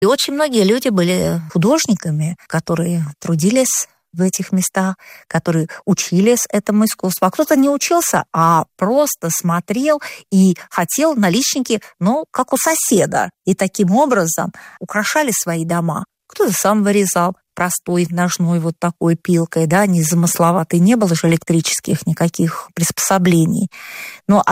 И очень многие люди были художниками, которые трудились в этих местах, которые учились этому искусству. А кто-то не учился, а просто смотрел и хотел наличники, как у соседа. И таким образом украшали свои дома. Кто-то сам вырезал простой ножной вот такой пилкой, незамысловатой. Не было же электрических никаких приспособлений.